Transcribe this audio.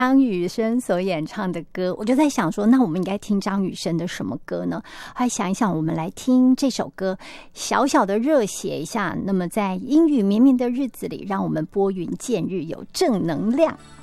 张雨生所演唱的歌，我就在想说，那我们应该听张雨生的什么歌呢？还想一想，我们来听这首歌，小小的热血一下。那么在阴雨绵绵的日子里，让我们拨云见日，有正能量。